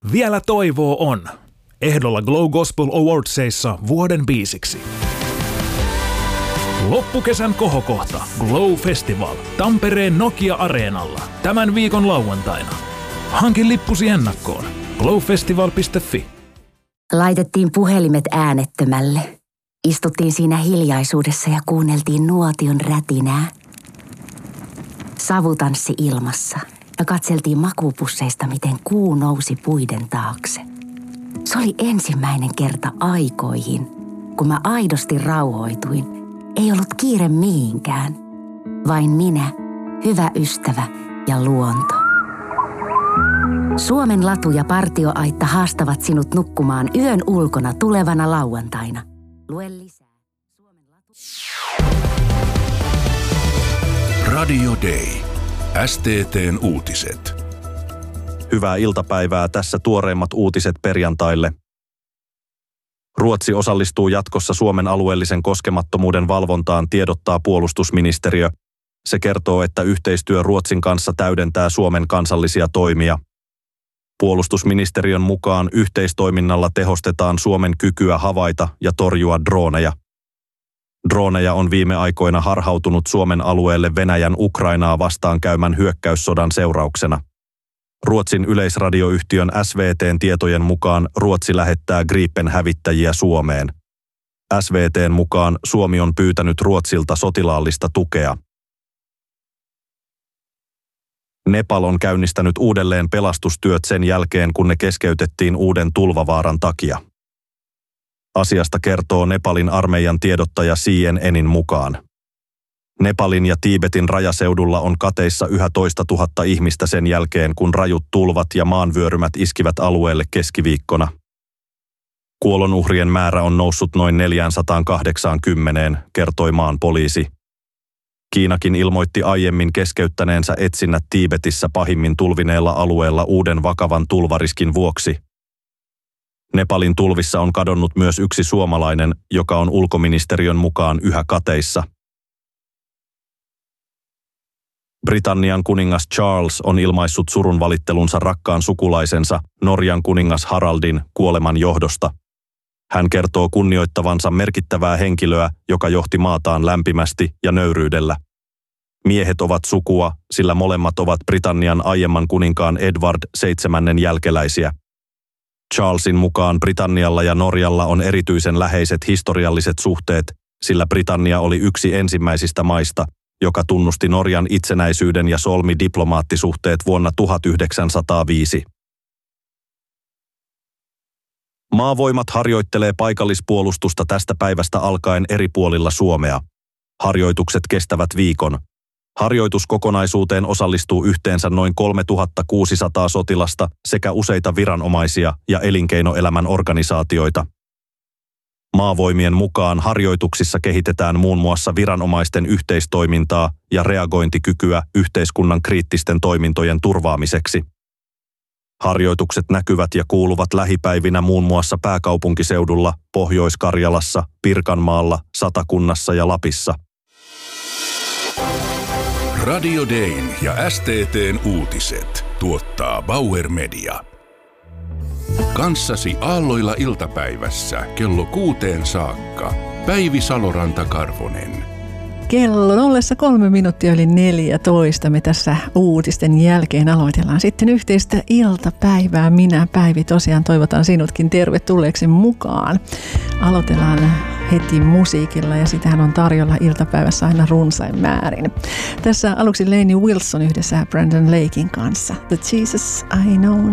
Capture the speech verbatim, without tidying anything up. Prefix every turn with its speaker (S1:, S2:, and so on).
S1: Vielä toivoa on. Ehdolla Glow Gospel Awardsissa vuoden biisiksi. Loppukesän kohokohta Glow Festival Tampereen Nokia-areenalla tämän viikon lauantaina. Hankin lippusi ennakkoon glowfestival piste fi.
S2: Laitettiin puhelimet äänettömälle. Istuttiin siinä hiljaisuudessa ja kuunneltiin nuotion rätinää. Savu tanssi ilmassa ja katseltiin makupusseista, miten kuu nousi puiden taakse. Se oli ensimmäinen kerta aikoihin, kun mä aidosti rauhoituin. Ei ollut kiire mihinkään. Vain minä, hyvä ystävä ja luonto. Suomen latu ja partioaitta haastavat sinut nukkumaan yön ulkona tulevana lauantaina. Lue lisää. Suomen latu...
S3: Radio Day. S T T:n uutiset.
S4: Hyvää iltapäivää, tässä tuoreimmat uutiset perjantaille. Ruotsi osallistuu jatkossa Suomen alueellisen koskemattomuuden valvontaan, tiedottaa puolustusministeriö. Se kertoo, että yhteistyö Ruotsin kanssa täydentää Suomen kansallisia toimia. Puolustusministeriön mukaan yhteistoiminnalla tehostetaan Suomen kykyä havaita ja torjua drooneja. Droneja on viime aikoina harhautunut Suomen alueelle Venäjän Ukrainaa vastaan käymän hyökkäyssodan seurauksena. Ruotsin yleisradioyhtiön S V T:n tietojen mukaan Ruotsi lähettää Gripen-hävittäjiä Suomeen. S V T:n mukaan Suomi on pyytänyt Ruotsilta sotilaallista tukea. Nepal on käynnistänyt uudelleen pelastustyöt sen jälkeen, kun ne keskeytettiin uuden tulvavaaran takia. Asiasta kertoo Nepalin armeijan tiedottaja C N N:in mukaan. Nepalin ja Tiibetin rajaseudulla on kateissa yhä toista tuhatta ihmistä sen jälkeen, kun rajut tulvat ja maanvyörymät iskivät alueelle keskiviikkona. Kuolonuhrien määrä on noussut noin neljäsataakahdeksankymmentä, kertoi maan poliisi. Kiinakin ilmoitti aiemmin keskeyttäneensä etsinnät Tiibetissä pahimmin tulvineella alueella uuden vakavan tulvariskin vuoksi. Nepalin tulvissa on kadonnut myös yksi suomalainen, joka on ulkoministeriön mukaan yhä kateissa. Britannian kuningas Charles on ilmaissut surunvalittelunsa rakkaan sukulaisensa Norjan kuningas Haraldin kuoleman johdosta. Hän kertoo kunnioittavansa merkittävää henkilöä, joka johti maataan lämpimästi ja nöyryydellä. Miehet ovat sukua, sillä molemmat ovat Britannian aiemman kuninkaan Edward seitsemännen jälkeläisiä. Charlesin mukaan Britannialla ja Norjalla on erityisen läheiset historialliset suhteet, sillä Britannia oli yksi ensimmäisistä maista, joka tunnusti Norjan itsenäisyyden ja solmi diplomaattisuhteet vuonna tuhatyhdeksänsataaviisi. Maavoimat harjoittelee paikallispuolustusta tästä päivästä alkaen eri puolilla Suomea. Harjoitukset kestävät viikon. Harjoituskokonaisuuteen osallistuu yhteensä noin kolmetuhattakuusisataa sotilasta sekä useita viranomaisia ja elinkeinoelämän organisaatioita. Maavoimien mukaan harjoituksissa kehitetään muun muassa viranomaisten yhteistoimintaa ja reagointikykyä yhteiskunnan kriittisten toimintojen turvaamiseksi. Harjoitukset näkyvät ja kuuluvat lähipäivinä muun muassa pääkaupunkiseudulla, Pohjois-Karjalassa, Pirkanmaalla, Satakunnassa ja Lapissa.
S3: Radio Dayn ja S T T:n uutiset tuottaa Bauer Media. Kanssasi aalloilla iltapäivässä kello kuuteen saakka. Päivi Saloranta-Karvonen.
S5: Kello nollessa kolme minuuttia yli neljätoista. Me tässä uutisten jälkeen aloitellaan sitten yhteistä iltapäivää. Minä, Päivi, tosiaan toivotan sinutkin tervetulleeksi mukaan. Aloitellaan heti musiikilla ja sitähän on tarjolla iltapäivässä aina runsain määrin. Tässä aluksi Lainey Wilson yhdessä Brandon Laken kanssa. The Jesus I Know